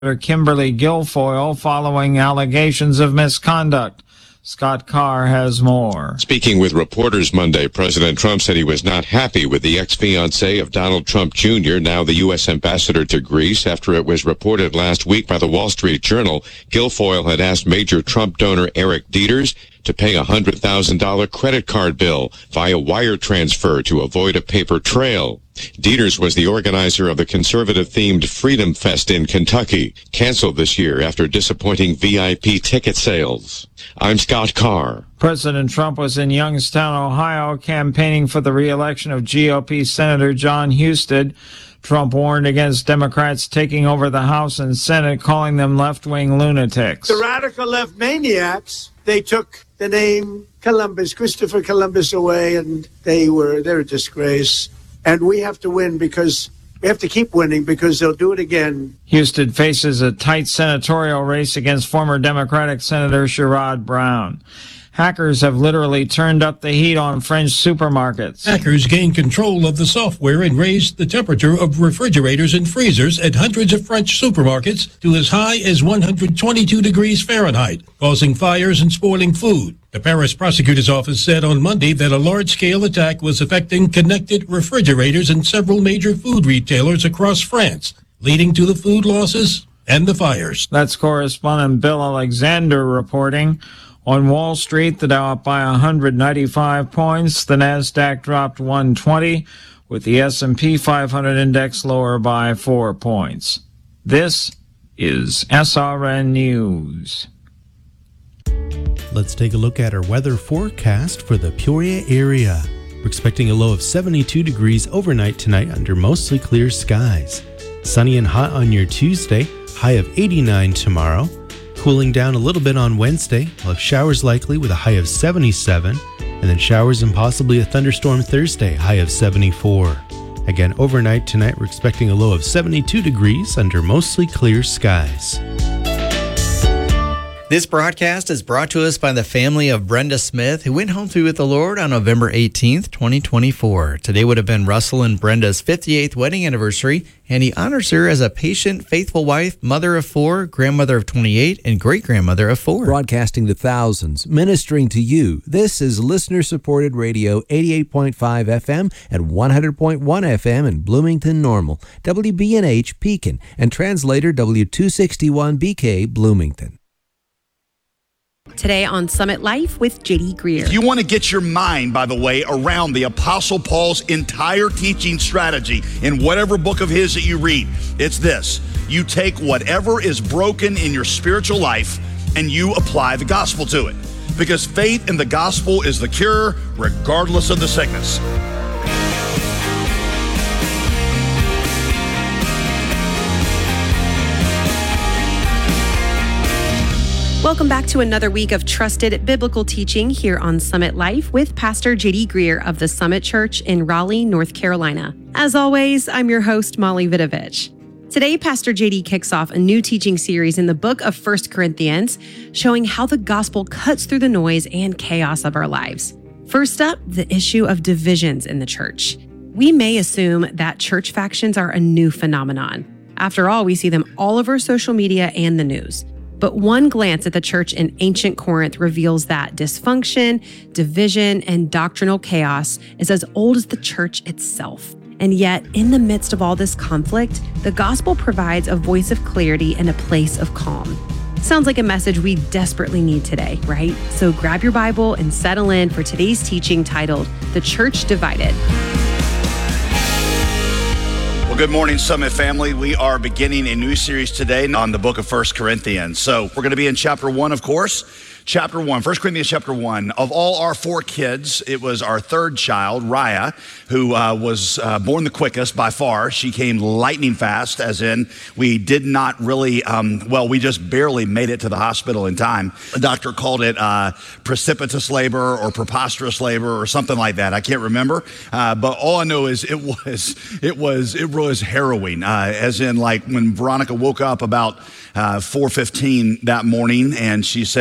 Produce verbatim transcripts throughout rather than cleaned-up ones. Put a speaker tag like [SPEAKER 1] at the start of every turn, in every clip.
[SPEAKER 1] Kimberly Guilfoyle following allegations of misconduct. Scott Carr has more.
[SPEAKER 2] Speaking with reporters Monday, President Trump said he was not happy with the ex-fiancée of Donald Trump Junior, now the U S ambassador to Greece, after it was reported last week by the Wall Street Journal Guilfoyle had asked major Trump donor Eric Dieters to pay a one hundred thousand dollars credit card bill via wire transfer to avoid a paper trail. Dieters was the organizer of the conservative-themed Freedom Fest in Kentucky, canceled this year after disappointing V I P ticket sales. I'm Scott Carr.
[SPEAKER 1] President Trump was in Youngstown, Ohio, campaigning for the re-election of G O P Senator John Husted. Trump warned against Democrats taking over the House and Senate, calling them left-wing lunatics.
[SPEAKER 3] The radical left maniacs, they took the name Columbus, Christopher Columbus away, and they were, they're a disgrace. And we have to win because we have to keep winning because they'll do it again.
[SPEAKER 1] Husted faces a tight senatorial race against former Democratic Senator Sherrod Brown. Hackers have literally turned up the heat on French supermarkets.
[SPEAKER 4] Hackers gained control of the software and raised the temperature of refrigerators and freezers at hundreds of French supermarkets to as high as one hundred twenty-two degrees Fahrenheit, causing fires and spoiling food. The Paris prosecutor's office said on Monday that a large-scale attack was affecting connected refrigerators in several major food retailers across France, leading to the food losses and the fires.
[SPEAKER 1] That's correspondent Bill Alexander reporting. On Wall Street, the Dow up by one hundred ninety-five points. The Nasdaq dropped one hundred twenty, with the S and P five hundred index lower by four points. This is S R N News.
[SPEAKER 5] Let's take a look at our weather forecast for the Peoria area. We're expecting a low of seventy-two degrees overnight tonight under mostly clear skies. Sunny and hot on your Tuesday, high of eighty-nine tomorrow. Cooling down a little bit on Wednesday. We'll have showers likely with a high of seventy-seven, and then showers and possibly a thunderstorm Thursday, high of seventy-four. Again, overnight tonight, we're expecting a low of seventy-two degrees under mostly clear skies.
[SPEAKER 6] This broadcast is brought to us by the family of Brenda Smith, who went home to be with the Lord on November eighteenth, twenty twenty-four. Today would have been Russell and Brenda's fifty-eighth wedding anniversary, and he honors her as a patient, faithful wife, mother of four, grandmother of twenty-eight, and great-grandmother of four.
[SPEAKER 7] Broadcasting to thousands, ministering to you. This is listener-supported radio, eighty-eight point five F M and one hundred point one F M in Bloomington Normal, W B N H Pekin, and translator W two sixty-one B K Bloomington.
[SPEAKER 8] Today on Summit Life with J D Greer.
[SPEAKER 9] If you want to get your mind, by the way, around the Apostle Paul's entire teaching strategy in whatever book of his that you read, it's this. You take whatever is broken in your spiritual life and you apply the gospel to it. Because faith in the gospel is the cure regardless of the sickness.
[SPEAKER 8] Welcome back to another week of trusted biblical teaching here on Summit Life with Pastor J D Greer of the Summit Church in Raleigh, North Carolina. As always, I'm your host, Molly Vidovich. Today, Pastor J D kicks off a new teaching series in the book of First Corinthians, showing how the gospel cuts through the noise and chaos of our lives. First up, the issue of divisions in the church. We may assume that church factions are a new phenomenon. After all, we see them all over social media and the news. But one glance at the church in ancient Corinth reveals that dysfunction, division, and doctrinal chaos is as old as the church itself. And yet, in the midst of all this conflict, the gospel provides a voice of clarity and a place of calm. Sounds like a message we desperately need today, right? So grab your Bible and settle in for today's teaching titled, The Church Divided.
[SPEAKER 9] Well, good morning, Summit family. We are beginning a new series today on the book of First Corinthians. So we're going to be in chapter one, of course. Chapter one, First Corinthians chapter one. Of all our four kids, it was our third child, Raya, who uh, was uh, born the quickest by far. She came lightning fast, as in we did not really, um, well, we just barely made it to the hospital in time. The doctor called it uh, precipitous labor or preposterous labor or something like that. I can't remember, uh, but all I know is it was, it was, it was harrowing, uh, as in like when Veronica woke up about uh, four fifteen that morning and she said, hey, we need to go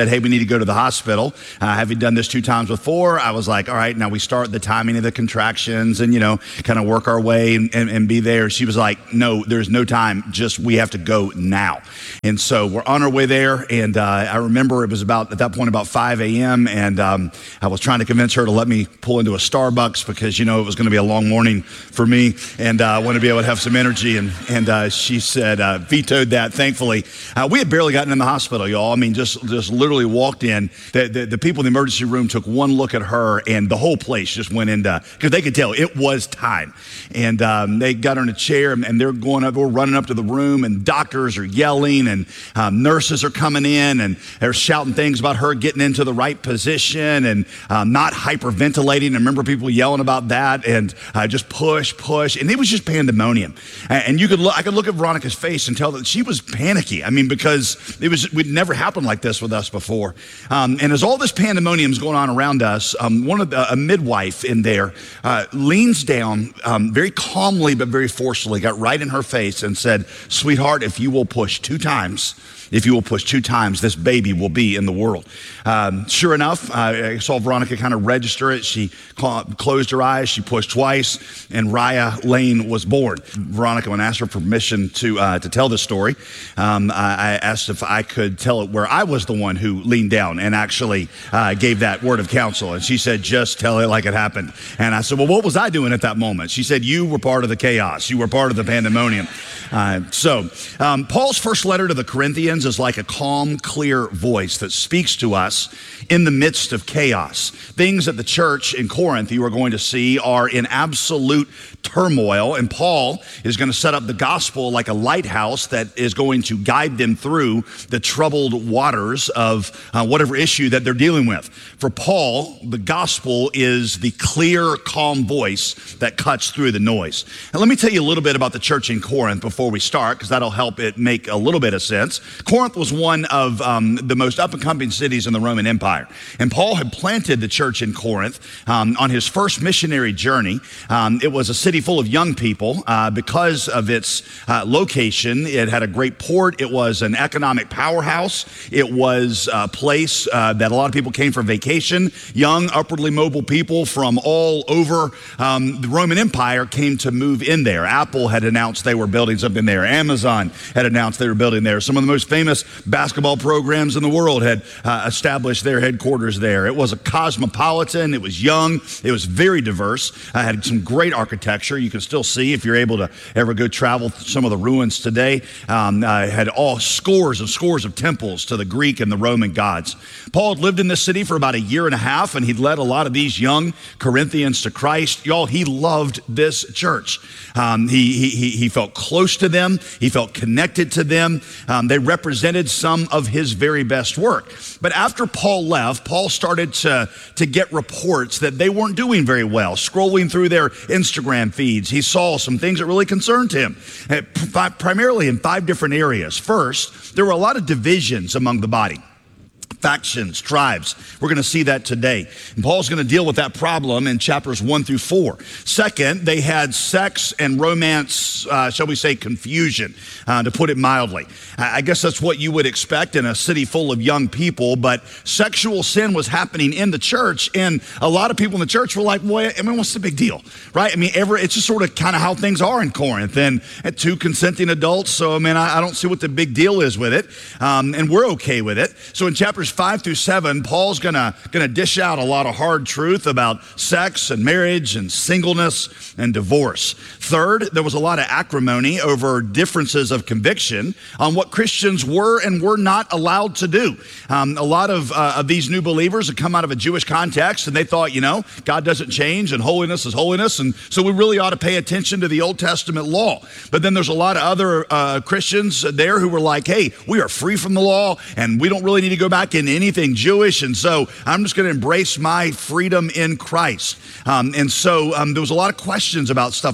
[SPEAKER 9] go to the hospital. Uh, having done this two times before, I was like, all right, now we start the timing of the contractions and, you know, kind of work our way and, and, and be there. She was like, no, there's no time. Just we have to go now. And so we're on our way there. And uh, I remember it was about, at that point, about five a.m. And um, I was trying to convince her to let me pull into a Starbucks because, you know, it was going to be a long morning for me. And uh, I wanted to be able to have some energy. And, and uh, she said, uh, vetoed that, thankfully. Uh, we had barely gotten in the hospital, y'all. I mean, just, just literally walked in. The, the, the people in the emergency room took one look at her and the whole place just went into, because they could tell it was time. And um, they got her in a chair and, and they're going up, we're running up to the room and doctors are yelling and um, nurses are coming in and they're shouting things about her getting into the right position and um, not hyperventilating. I remember people yelling about that and uh, just push, push. And it was just pandemonium. And you could look, I could look at Veronica's face and tell that she was panicky. I mean, because it was, we'd never happened like this with us before. Um, and as all this pandemonium is going on around us, um, one of the, a midwife in there uh, leans down um, very calmly but very forcefully, got right in her face and said, sweetheart, if you will push two times, if you will push two times, this baby will be in the world. Um, sure enough, uh, I saw Veronica kind of register it. She cl- closed her eyes, she pushed twice, and Raya Lane was born. Veronica, when I asked her permission to uh, to tell this story, um, I, I asked if I could tell it where I was the one who leaned down and actually uh, gave that word of counsel. And she said, just tell it like it happened. And I said, well, what was I doing at that moment? She said, you were part of the chaos. You were part of the pandemonium. Uh, so um, Paul's first letter to the Corinthians is like a calm, clear voice that speaks to us in the midst of chaos. Things at the church in Corinth you are going to see are in absolute turmoil, and Paul is going to set up the gospel like a lighthouse that is going to guide them through the troubled waters of uh, whatever issue that they're dealing with. For Paul, the gospel is the clear, calm voice that cuts through the noise. And let me tell you a little bit about the church in Corinth before we start, because that'll help it make a little bit of sense. Corinth was one of um, the most up-and-coming cities in the Roman Empire. And Paul had planted the church in Corinth um, on his first missionary journey. Um, it was a city full of young people uh, because of its uh, location. It had a great port. It was an economic powerhouse. It was a place uh, that a lot of people came for vacation. Young, upwardly mobile people from all over um, the Roman Empire came to move in there. Apple had announced they were building something there. Amazon had announced they were building there. Some of the most famous basketball programs in the world had uh, established their headquarters there. It was a cosmopolitan. It was young. It was very diverse. I had some great architecture. You can still see if you're able to ever go travel some of the ruins today. Um, I had all scores and scores of temples to the Greek and the Roman gods. Paul had lived in this city for about a year and a half, and he'd led a lot of these young Corinthians to Christ. Y'all, he loved this church. Um, he, he, he felt close to them. He felt connected to them. Um, they represented some of his very best work. But after Paul left, Paul started to, to get reports that they weren't doing very well. Scrolling through their Instagram feeds, he saw some things that really concerned him, primarily in five different areas. First, there were a lot of divisions among the body. Factions, tribes. We're going to see that today. And Paul's going to deal with that problem in chapters one through four. Second, they had sex and romance, uh, shall we say, confusion, uh, to put it mildly. I guess that's what you would expect in a city full of young people, but sexual sin was happening in the church, and a lot of people in the church were like, well, I mean, what's the big deal, right? I mean, every, it's just sort of kind of how things are in Corinth, and, and two consenting adults, so I mean, I, I don't see what the big deal is with it, um, and we're okay with it. So in chapters five through seven, Paul's gonna gonna dish out a lot of hard truth about sex and marriage and singleness and divorce. Third, there was a lot of acrimony over differences of conviction on what Christians were and were not allowed to do. Um, a lot of, uh, of these new believers had come out of a Jewish context, and they thought, you know, God doesn't change and holiness is holiness, and so we really ought to pay attention to the Old Testament law. But then there's a lot of other uh, Christians there who were like, hey, we are free from the law, and we don't really need to go back in anything Jewish, and so I'm just going to embrace my freedom in Christ. Um, and so um, there was a lot of questions about stuff like that.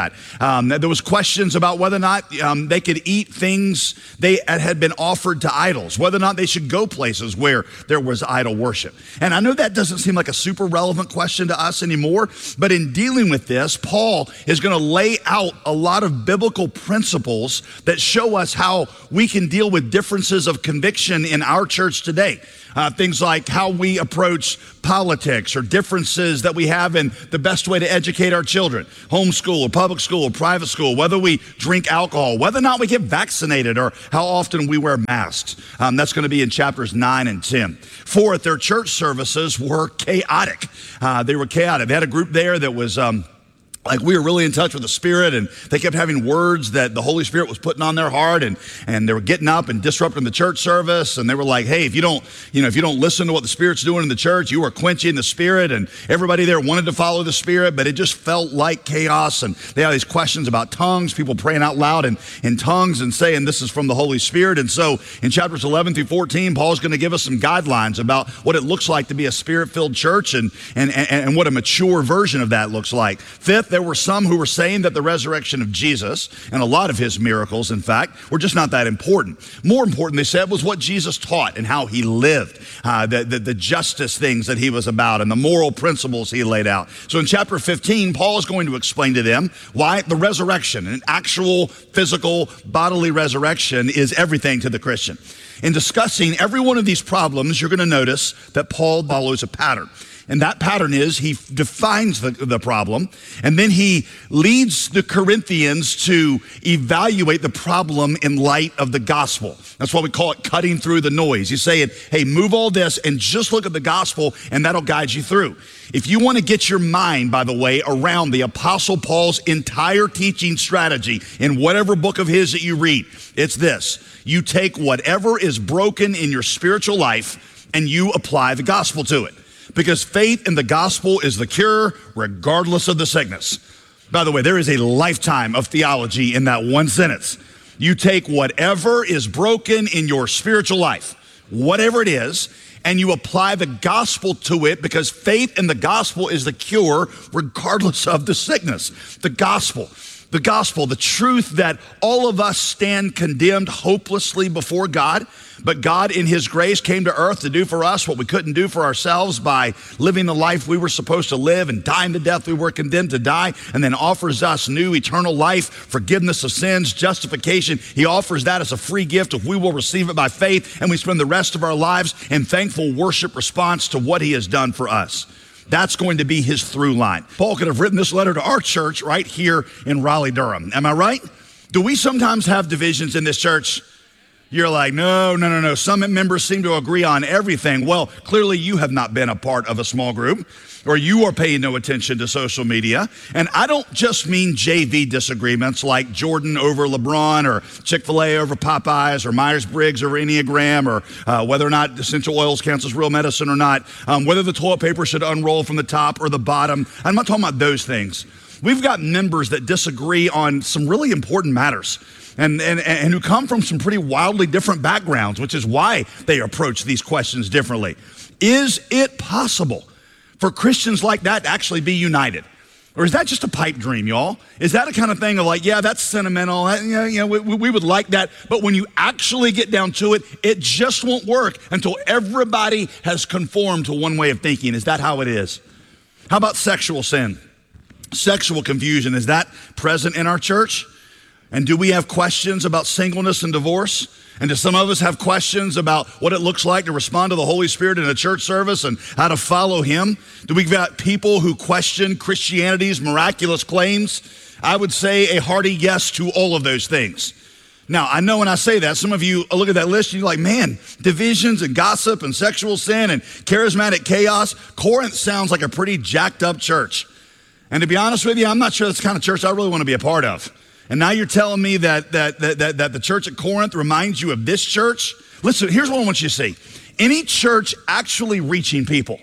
[SPEAKER 9] that. Um, there was questions about whether or not um, they could eat things they had been offered to idols, whether or not they should go places where there was idol worship. And I know that doesn't seem like a super relevant question to us anymore, but in dealing with this, Paul is going to lay out a lot of biblical principles that show us how we can deal with differences of conviction in our church today. Uh, things like how we approach politics or differences that we have in the best way to educate our children, homeschool or public school or private school, whether we drink alcohol, whether or not we get vaccinated, or how often we wear masks. Um, that's going to be in chapters nine and ten. Fourth, their church services were chaotic. Uh, they were chaotic. They had a group there that was... Um, Like we were really in touch with the Spirit, and they kept having words that the Holy Spirit was putting on their heart, and, and they were getting up and disrupting the church service. And they were like, hey, if you don't, you know, if you don't listen to what the Spirit's doing in the church, you are quenching the Spirit. And everybody there wanted to follow the Spirit, but it just felt like chaos. And they had these questions about tongues, people praying out loud in, in tongues and saying this is from the Holy Spirit. And so in chapters eleven through fourteen, Paul's going to give us some guidelines about what it looks like to be a Spirit-filled church, and, and, and, and what a mature version of that looks like. Fifth, there were some who were saying that the resurrection of Jesus, and a lot of his miracles, in fact, were just not that important. More important, they said, was what Jesus taught and how he lived, uh, the, the, the justice things that he was about and the moral principles he laid out. So in chapter fifteen, Paul is going to explain to them why the resurrection, an actual physical bodily resurrection, is everything to the Christian. In discussing every one of these problems, you're going to notice that Paul follows a pattern. And that pattern is he defines the, the problem, and then he leads the Corinthians to evaluate the problem in light of the gospel. That's why we call it cutting through the noise. He's saying, hey, move all this and just look at the gospel, and that'll guide you through. If you want to get your mind, by the way, around the Apostle Paul's entire teaching strategy in whatever book of his that you read, it's this. You take whatever is broken in your spiritual life and you apply the gospel to it. Because faith in the gospel is the cure regardless of the sickness. By the way, there is a lifetime of theology in that one sentence. You take whatever is broken in your spiritual life, whatever it is, and you apply the gospel to it, because faith in the gospel is the cure regardless of the sickness. The gospel. The gospel, the truth that all of us stand condemned hopelessly before God, but God in his grace came to earth to do for us what we couldn't do for ourselves by living the life we were supposed to live and dying the death we were condemned to die, and then offers us new eternal life, forgiveness of sins, justification. He offers that as a free gift if we will receive it by faith, and we spend the rest of our lives in thankful worship response to what he has done for us. That's going to be his through line. Paul could have written this letter to our church right here in Raleigh, Durham. Am I right? Do we sometimes have divisions in this church? You're like, no, no, no, no. Some members seem to agree on everything. Well, clearly you have not been a part of a small group, or you are paying no attention to social media. And I don't just mean J V disagreements like Jordan over LeBron, or Chick-fil-A over Popeyes, or Myers-Briggs over Enneagram, or uh, whether or not essential oils counts as real medicine or not, um, whether the toilet paper should unroll from the top or the bottom. I'm not talking about those things. We've got members that disagree on some really important matters. And, and, and who come from some pretty wildly different backgrounds, which is why they approach these questions differently. Is it possible for Christians like that to actually be united? Or is that just a pipe dream, y'all? Is that a kind of thing of like, yeah, that's sentimental, you know, you know we, we would like that, but when you actually get down to it, it just won't work until everybody has conformed to one way of thinking. Is that how it is? How about sexual sin? Sexual confusion, is that present in our church? And do we have questions about singleness and divorce? And do some of us have questions about what it looks like to respond to the Holy Spirit in a church service and how to follow him? Do we got people who question Christianity's miraculous claims? I would say a hearty yes to all of those things. Now, I know when I say that, some of you look at that list and you're like, man, divisions and gossip and sexual sin and charismatic chaos. Corinth sounds like a pretty jacked up church. And to be honest with you, I'm not sure that's the kind of church I really want to be a part of. And now you're telling me that, that, that, that, that the church at Corinth reminds you of this church? Listen, here's what I want you to see. Any church actually reaching people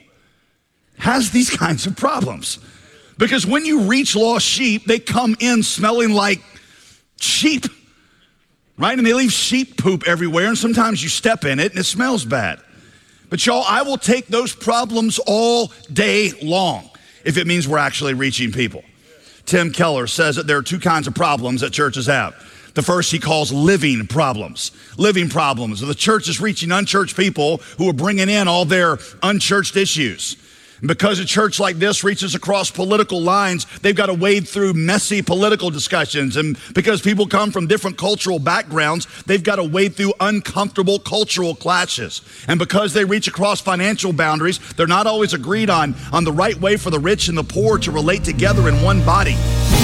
[SPEAKER 9] has these kinds of problems. Because when you reach lost sheep, they come in smelling like sheep, right? And they leave sheep poop everywhere, and sometimes you step in it and it smells bad. But y'all, I will take those problems all day long if it means we're actually reaching people. Tim Keller, says that there are two kinds of problems that churches have. The first he calls living problems. Living problems. The church is reaching unchurched people who are bringing in all their unchurched issues. And because a church like this reaches across political lines, they've got to wade through messy political discussions. And because people come from different cultural backgrounds, they've got to wade through uncomfortable cultural clashes. And because they reach across financial boundaries, they're not always agreed on, on the right way for the rich and the poor to relate together in one body.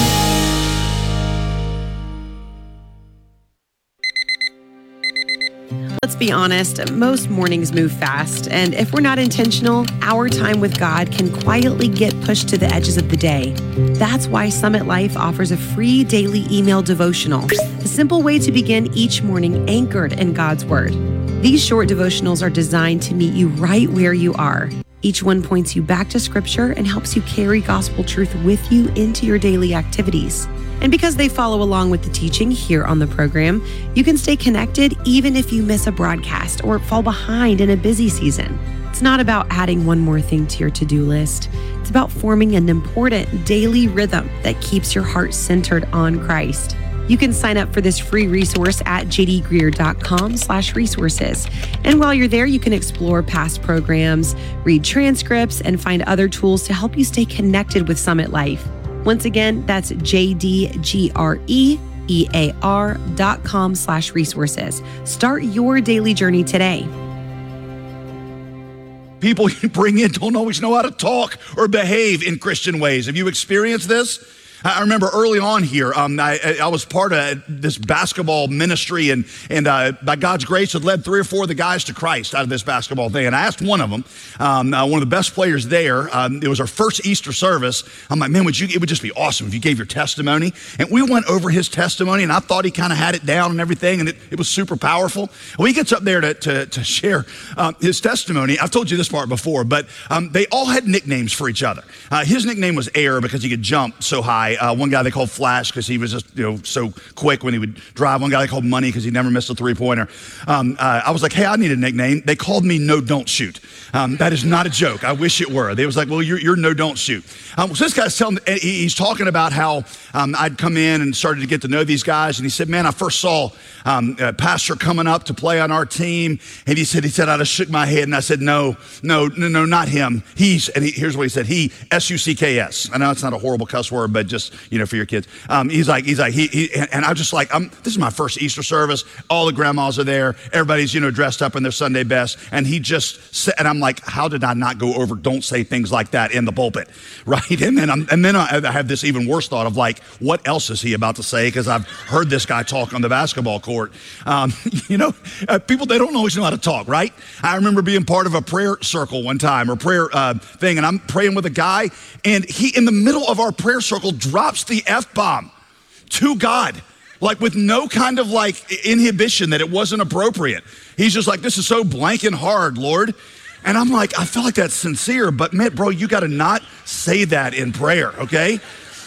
[SPEAKER 8] Let's be honest, most mornings move fast, and if we're not intentional, our time with God can quietly get pushed to the edges of the day. That's why Summit Life offers a free daily email devotional, a simple way to begin each morning anchored in God's Word. These short devotionals are designed to meet you right where you are. Each one points you back to Scripture and helps you carry gospel truth with you into your daily activities. And because they follow along with the teaching here on the program, you can stay connected even if you miss a broadcast or fall behind in a busy season. It's not about adding one more thing to your to-do list. It's about forming an important daily rhythm that keeps your heart centered on Christ. You can sign up for this free resource at jdgreer.com slash resources. And while you're there, you can explore past programs, read transcripts, and find other tools to help you stay connected with Summit Life. Once again, that's jdgreer dot com slash resources. Start your daily journey today.
[SPEAKER 9] People you bring in don't always know how to talk or behave in Christian ways. Have you experienced this? I remember early on here, um, I, I was part of this basketball ministry, and and uh, by God's grace, had led three or four of the guys to Christ out of this basketball thing. And I asked one of them, um, uh, one of the best players there. Um, it was our first Easter service. I'm like, man, would you? It would just be awesome if you gave your testimony. And we went over his testimony, and I thought he kind of had it down and everything, and it, it was super powerful. Well, he gets up there to to, to share uh, his testimony. I've told you this part before, but um, they all had nicknames for each other. Uh, his nickname was Air because he could jump so high. Uh, one guy they called Flash because he was just, you know, so quick when he would drive. One guy they called Money because he never missed a three-pointer. Um, uh, I was like, hey, I need a nickname. They called me No Don't Shoot. Um, that is not a joke. I wish it were. They was like, well, you're, you're No Don't Shoot. Um, so this guy's telling, he's talking about how um, I'd come in and started to get to know these guys. And he said, man, I first saw um, a pastor coming up to play on our team. And he said, he said, I just shook my head and I said, no, no, no, no, not him. He's, and he, here's what he said. He, S U C K S. I know it's not a horrible cuss word, but just, you know, for your kids. Um, he's like, he's like, he, he and I was just like, I'm, this is my first Easter service. All the grandmas are there. Everybody's, you know, dressed up in their Sunday best. And he just said, and I'm like, how did I not go over, don't say things like that in the pulpit, right? And then, I'm, and then I have this even worse thought of like, what else is he about to say? Because I've heard this guy talk on the basketball court. Um, you know, uh, people, they don't always know how to talk, right? I remember being part of a prayer circle one time or prayer uh, thing, and I'm praying with a guy, and he, in the middle of our prayer circle, drops the F-bomb to God, like with no kind of like inhibition that it wasn't appropriate. He's just like, this is so blank and hard, Lord. And I'm like, I feel like that's sincere, but man, bro, you got to not say that in prayer, okay?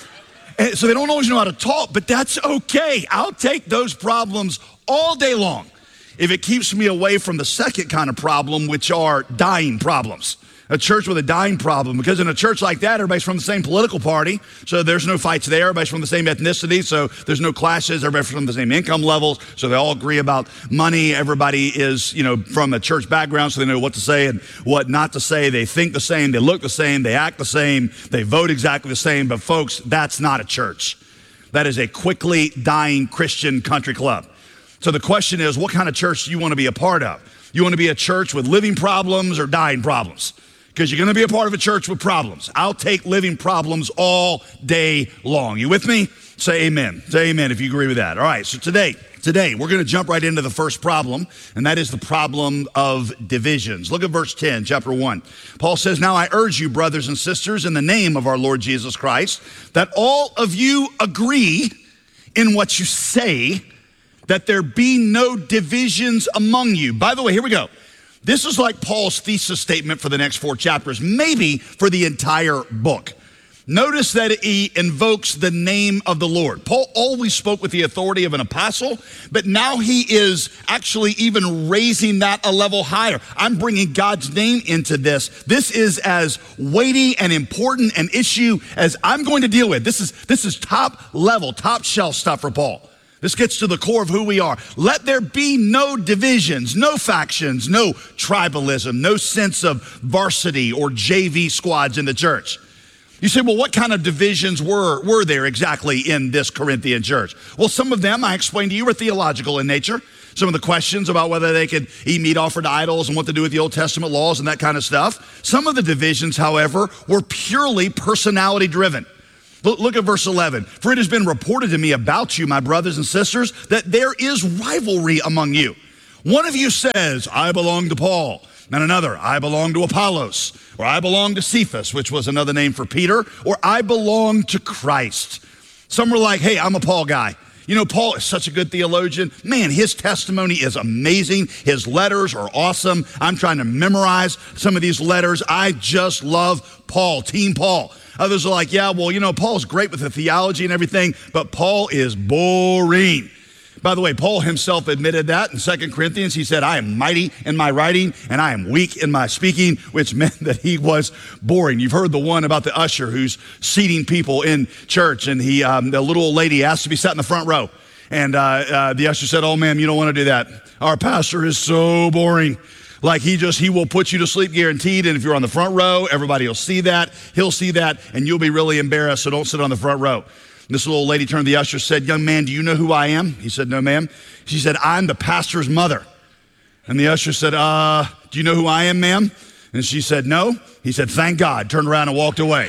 [SPEAKER 9] And so they don't always know how to talk, but that's okay. I'll take those problems all day long if it keeps me away from the second kind of problem, which are dying problems. A church with a dying problem, because in a church like that, everybody's from the same political party, so there's no fights there. Everybody's from the same ethnicity, so there's no clashes. Everybody's from the same income levels, so they all agree about money. Everybody is, you know, from a church background, so they know what to say and what not to say. They think the same, they look the same, they act the same, they vote exactly the same. But folks, that's not a church. That is a quickly dying Christian country club. So the question is, what kind of church do you want to be a part of? You want to be a church with living problems or dying problems? Because you're going to be a part of a church with problems. I'll take living problems all day long. You with me? Say amen. Say amen if you agree with that. All right, so today, today we're going to jump right into the first problem, and that is the problem of divisions. Look at verse ten, chapter one. Paul says, now I urge you, brothers and sisters, in the name of our Lord Jesus Christ, that all of you agree in what you say, that there be no divisions among you. By the way, here we go. This is like Paul's thesis statement for the next four chapters, maybe for the entire book. Notice that he invokes the name of the Lord. Paul always spoke with the authority of an apostle, but now he is actually even raising that a level higher. I'm bringing God's name into this. This is as weighty and important an issue as I'm going to deal with. This is, this is top level, top shelf stuff for Paul. This gets to the core of who we are. Let there be no divisions, no factions, no tribalism, no sense of varsity or J V squads in the church. You say, well, what kind of divisions were, were there exactly in this Corinthian church? Well, some of them I explained to you were theological in nature. Some of the questions about whether they could eat meat offered to idols and what to do with the Old Testament laws and that kind of stuff. Some of the divisions, however, were purely personality driven. Look at verse eleven. For it has been reported to me about you, my brothers and sisters, that there is rivalry among you. One of you says, I belong to Paul. And another, I belong to Apollos. Or I belong to Cephas, which was another name for Peter. Or I belong to Christ. Some were like, hey, I'm a Paul guy. You know, Paul is such a good theologian. Man, his testimony is amazing. His letters are awesome. I'm trying to memorize some of these letters. I just love Paul, Team Paul. Others are like, yeah, well, you know, Paul's great with the theology and everything, but Paul is boring. By the way, Paul himself admitted that in Second Corinthians. He said, I am mighty in my writing and I am weak in my speaking, which meant that he was boring. You've heard the one about the usher who's seating people in church, and he, um, the little old lady asked to be sat in the front row. And uh, uh, the usher said, oh, ma'am, you don't want to do that. Our pastor is so boring. Like he just, he will put you to sleep guaranteed. And if you're on the front row, everybody will see that. He'll see that and you'll be really embarrassed. So don't sit on the front row. And this little old lady turned to the usher, said, young man, do you know who I am? He said, no, ma'am. She said, I'm the pastor's mother. And the usher said, uh, do you know who I am, ma'am? And she said, no. He said, thank God, turned around and walked away.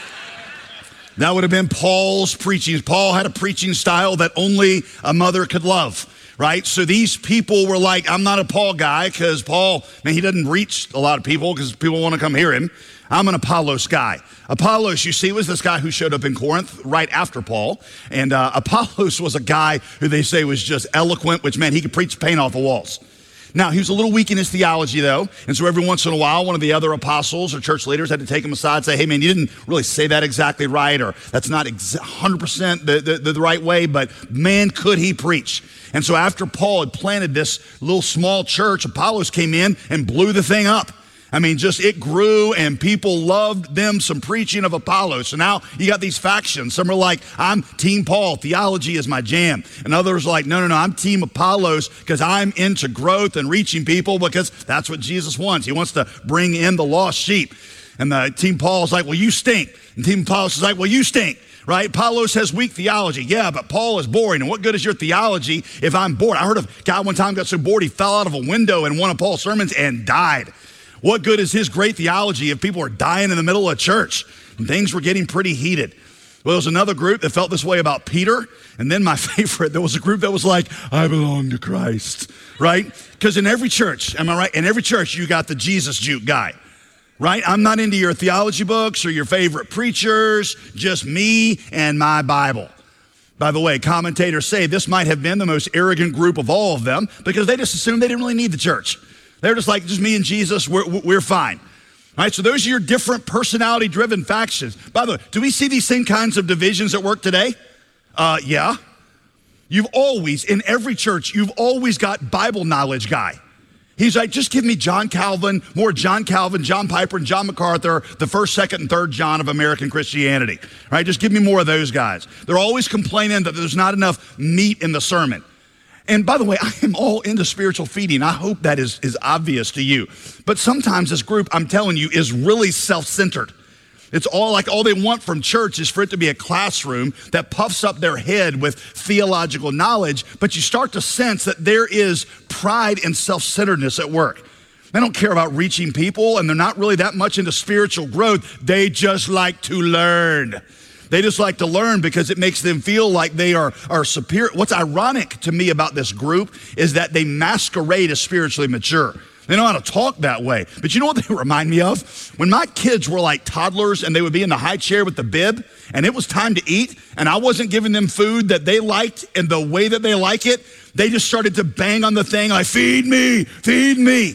[SPEAKER 9] That would have been Paul's preaching. Paul had a preaching style that only a mother could love. Right? So these people were like, I'm not a Paul guy because Paul, man, he doesn't reach a lot of people because people want to come hear him. I'm an Apollos guy. Apollos, you see, was this guy who showed up in Corinth right after Paul. And uh, Apollos was a guy who they say was just eloquent, which meant he could preach paint off the walls. Now, he was a little weak in his theology, though, and so every once in a while, one of the other apostles or church leaders had to take him aside and say, hey, man, you didn't really say that exactly right, or that's not ex- one hundred percent the, the, the right way, but man, could he preach. And so after Paul had planted this little small church, Apollos came in and blew the thing up. I mean, just it grew and people loved them some preaching of Apollos. So now you got these factions. Some are like, I'm Team Paul, theology is my jam. And others are like, no, no, no, I'm Team Apollos because I'm into growth and reaching people because that's what Jesus wants. He wants to bring in the lost sheep. And the Team Paul is like, well, you stink. And Team Apollos is like, well, you stink. Right? Apollos has weak theology. Yeah, but Paul is boring. And what good is your theology if I'm bored? I heard of a guy one time got so bored he fell out of a window in one of Paul's sermons and died. What good is his great theology if people are dying in the middle of church? And things were getting pretty heated. Well, there was another group that felt this way about Peter. And then my favorite, there was a group that was like, I belong to Christ, right? Because in every church, am I right? In every church, you got the Jesus juke guy, right? I'm not into your theology books or your favorite preachers, just me and my Bible. By the way, commentators say this might have been the most arrogant group of all of them because they just assumed they didn't really need the church. They're just like, just me and Jesus, we're, we're fine. All right, so those are your different personality-driven factions. By the way, do we see these same kinds of divisions at work today? Uh, yeah. You've always, in every church, you've always got Bible knowledge guy. He's like, just give me John Calvin, more John Calvin, John Piper, and John MacArthur, the first, second, and third John of American Christianity. All right, just give me more of those guys. They're always complaining that there's not enough meat in the sermon. And by the way, I am all into spiritual feeding. I hope that is, is obvious to you. But sometimes this group, I'm telling you, is really self-centered. It's all like all they want from church is for it to be a classroom that puffs up their head with theological knowledge, but you start to sense that there is pride and self-centeredness at work. They don't care about reaching people, and they're not really that much into spiritual growth. They just like to learn. They just like to learn because it makes them feel like they are, are superior. What's ironic to me about this group is that they masquerade as spiritually mature. They know how to talk that way. But you know what they remind me of? When my kids were like toddlers and they would be in the high chair with the bib and it was time to eat and I wasn't giving them food that they liked and the way that they like it, they just started to bang on the thing like, feed me, feed me.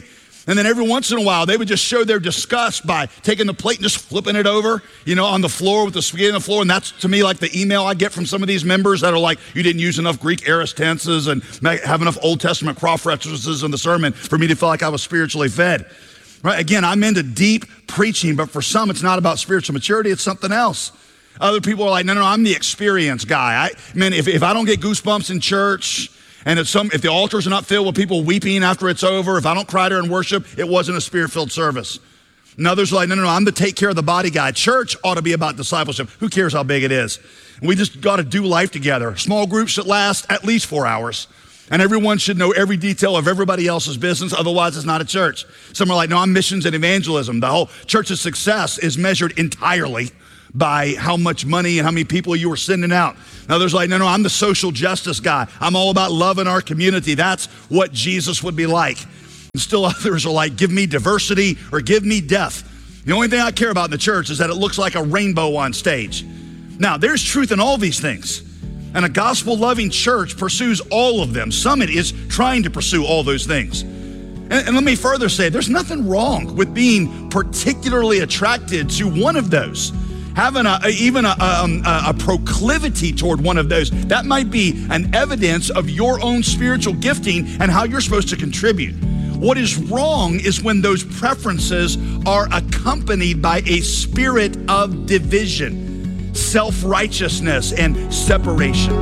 [SPEAKER 9] And then every once in a while, they would just show their disgust by taking the plate and just flipping it over, you know, on the floor with the spaghetti on the floor. And that's, to me, like the email I get from some of these members that are like, you didn't use enough Greek aorist tenses and have enough Old Testament cross references in the sermon for me to feel like I was spiritually fed. Right? Again, I'm into deep preaching, but for some, it's not about spiritual maturity. It's something else. Other people are like, no, no, I'm the experience guy. I man, if, if I don't get goosebumps in church, and if some, if the altars are not filled with people weeping after it's over, if I don't cry during worship, it wasn't a spirit-filled service. And others are like, no, no, no, I'm the take care of the body guy. Church ought to be about discipleship. Who cares how big it is? And we just got to do life together. Small groups should last at least four hours. And everyone should know every detail of everybody else's business. Otherwise, it's not a church. Some are like, no, I'm missions and evangelism. The whole church's success is measured entirely by how much money and how many people you were sending out. Now there's like, no, no, I'm the social justice guy. I'm all about loving our community. That's what Jesus would be like. And still others are like, give me diversity or give me death. The only thing I care about in the church is that it looks like a rainbow on stage. Now there's truth in all these things. And a gospel-loving church pursues all of them. Summit is trying to pursue all those things. And, and let me further say, there's nothing wrong with being particularly attracted to one of those. Having a, a, even a, um, a, a proclivity toward one of those, that might be an evidence of your own spiritual gifting and how you're supposed to contribute. What is wrong is when those preferences are accompanied by a spirit of division, self-righteousness, and separation.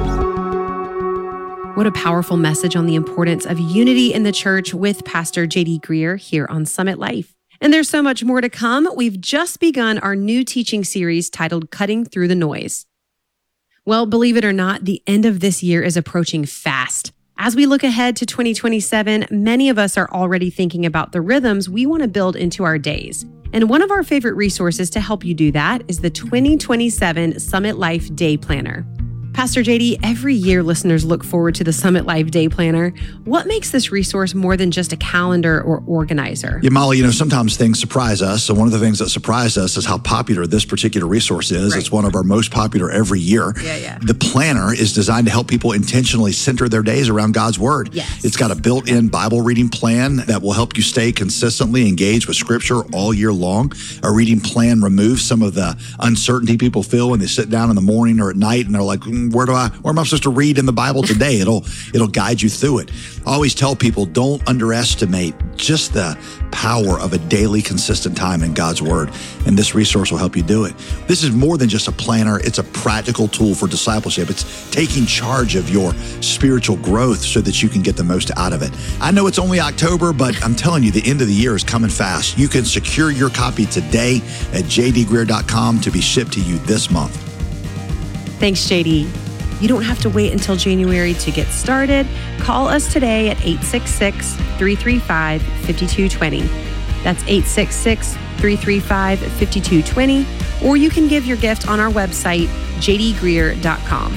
[SPEAKER 8] What a powerful message on the importance of unity in the church with Pastor J D Greear here on Summit Life. And there's so much more to come. We've just begun our new teaching series titled Cutting Through the Noise. Well, believe it or not, the end of this year is approaching fast. As we look ahead to twenty twenty-seven, many of us are already thinking about the rhythms we want to build into our days. And one of our favorite resources to help you do that is the twenty twenty-seven Summit Life Day Planner. Pastor J D, every year listeners look forward to the Summit Life Day Planner. What makes this resource more than just a calendar or organizer?
[SPEAKER 10] Yeah, Molly, you know, sometimes things surprise us. So one of the things that surprised us is how popular this particular resource is. Right. It's one of our most popular every year.
[SPEAKER 8] Yeah, yeah.
[SPEAKER 10] The planner is designed to help people intentionally center their days around God's Word.
[SPEAKER 8] Yes.
[SPEAKER 10] It's got a built-in Bible reading plan that will help you stay consistently engaged with Scripture all year long. A reading plan removes some of the uncertainty people feel when they sit down in the morning or at night and they're like, mm, where do I, where am I supposed to read in the Bible today? It'll, it'll guide you through it. I always tell people, don't underestimate just the power of a daily consistent time in God's Word. And this resource will help you do it. This is more than just a planner. It's a practical tool for discipleship. It's taking charge of your spiritual growth so that you can get the most out of it. I know it's only October, but I'm telling you, the end of the year is coming fast. You can secure your copy today at j d greear dot com to be shipped to you this month.
[SPEAKER 8] Thanks, J D. You don't have to wait until January to get started. Call us today at eight six six, three three five, five two two zero. That's eight six six, three three five, five two two zero. Or you can give your gift on our website, j d greear dot com.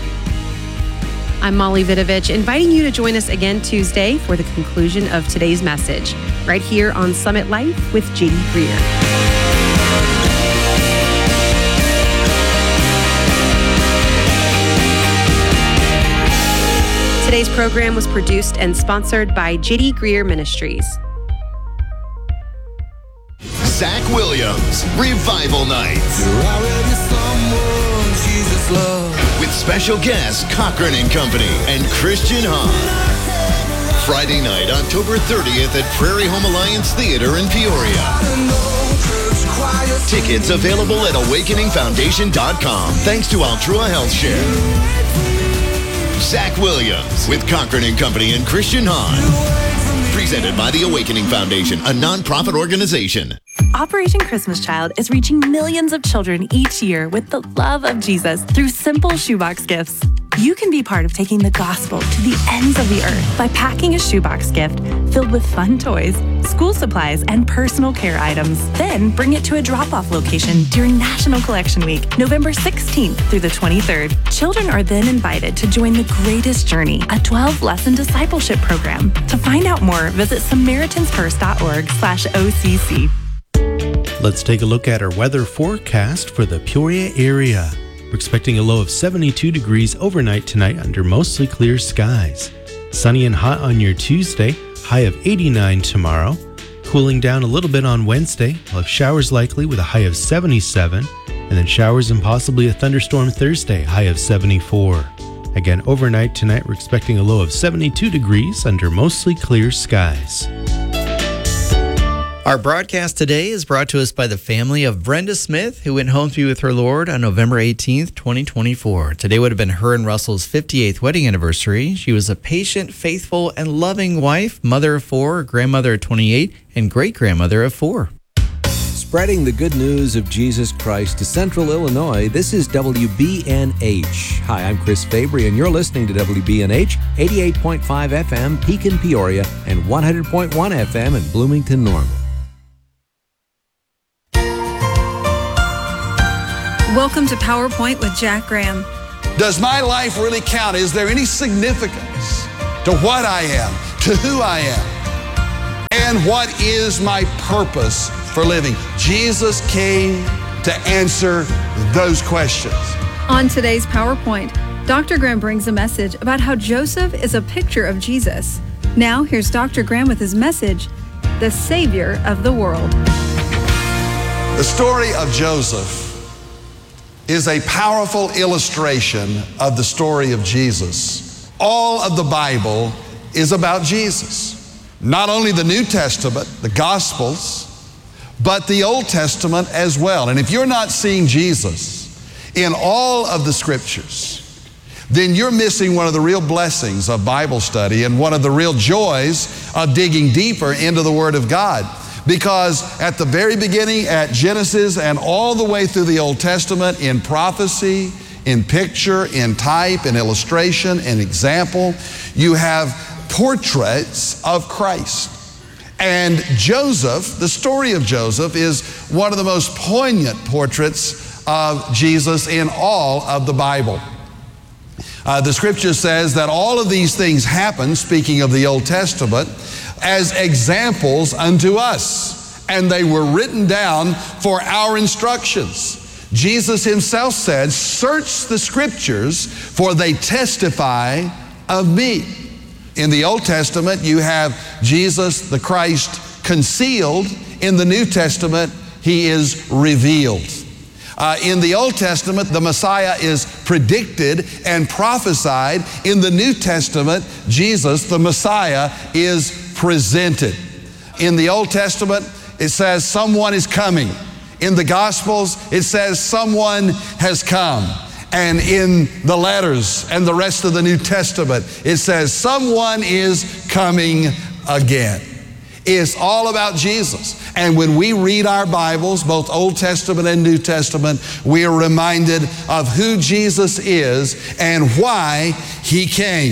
[SPEAKER 8] I'm Molly Vidovich, inviting you to join us again Tuesday for the conclusion of today's message, right here on Summit Life with J D Greear. Today's program was produced and sponsored by J D Greear Ministries.
[SPEAKER 11] Zach Williams, Revival Nights. You're already someone Jesus loves. With special guests Cochran and Company and Christian Hahn. Friday night, October thirtieth at Prairie Home Alliance Theater in Peoria. Tickets available at awakening foundation dot com. Thanks to Altrua Health Share. Zach Williams with Cochran and Company and Christian Hahn. Presented by the Awakening Foundation, a nonprofit organization.
[SPEAKER 12] Operation Christmas Child is reaching millions of children each year with the love of Jesus through simple shoebox gifts. You can be part of taking the gospel to the ends of the earth by packing a shoebox gift filled with fun toys, school supplies, and personal care items. Then bring it to a drop-off location during National Collection Week, November sixteenth through the twenty-third. Children are then invited to join the Greatest Journey, a twelve-lesson discipleship program. To find out more, visit samaritans first dot org slash O C C.
[SPEAKER 5] Let's take a look at our weather forecast for the Peoria area. We're expecting a low of seventy-two degrees overnight tonight under mostly clear skies. Sunny and hot on your Tuesday, high of eighty-nine tomorrow. Cooling down a little bit on Wednesday. We'll have showers likely with a high of seventy-seven, and then showers and possibly a thunderstorm Thursday, high of seventy-four. Again, overnight tonight, we're expecting a low of seventy-two degrees under mostly clear skies.
[SPEAKER 6] Our broadcast today is brought to us by the family of Brenda Smith, who went home to be with her Lord on November eighteenth, twenty twenty-four. Today would have been her and Russell's fifty-eighth wedding anniversary. She was a patient, faithful, and loving wife, mother of four, grandmother of twenty-eight, and great-grandmother of four.
[SPEAKER 7] Spreading the good news of Jesus Christ to Central Illinois, this is W B N H. Hi, I'm Chris Fabry, and you're listening to W B N H, eighty-eight point five F M, Pekin, Peoria, and one hundred point one F M in Bloomington, Normal.
[SPEAKER 13] Welcome to PowerPoint with Jack Graham.
[SPEAKER 14] Does my life really count? Is there any significance to what I am, to who I am, and what is my purpose for living? Jesus came to answer those questions.
[SPEAKER 13] On today's PowerPoint, Doctor Graham brings a message about how Joseph is a picture of Jesus. Now, here's Doctor Graham with his message, the Savior of the World.
[SPEAKER 14] The story of Joseph is a powerful illustration of the story of Jesus. All of the Bible is about Jesus. Not only the New Testament, the Gospels, but the Old Testament as well. And if you're not seeing Jesus in all of the Scriptures, then you're missing one of the real blessings of Bible study and one of the real joys of digging deeper into the Word of God. Because at the very beginning, at Genesis and all the way through the Old Testament, in prophecy, in picture, in type, in illustration, in example, you have portraits of Christ. And Joseph, the story of Joseph, is one of the most poignant portraits of Jesus in all of the Bible. Uh, the Scripture says that all of these things happen, speaking of the Old Testament, as examples unto us, and they were written down for our instructions. Jesus himself said, "Search the Scriptures, for they testify of me." In the Old Testament, you have Jesus the Christ concealed. In the New Testament, he is revealed. Uh, in the Old Testament, the Messiah is predicted and prophesied. In the New Testament, Jesus, the Messiah, is presented. In the Old Testament, it says someone is coming. In the Gospels, it says someone has come. And in the letters and the rest of the New Testament, it says someone is coming again. It's all about Jesus. And when we read our Bibles, both Old Testament and New Testament, we are reminded of who Jesus is and why he came.